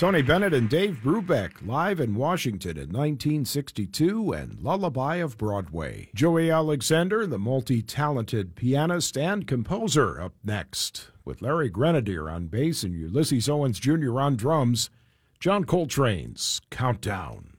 Tony Bennett and Dave Brubeck, live in Washington in 1962, and Lullaby of Broadway. Joey Alexander, the multi-talented pianist and composer, up next, with Larry Grenadier on bass and Ulysses Owens Jr. on drums. John Coltrane's Countdown.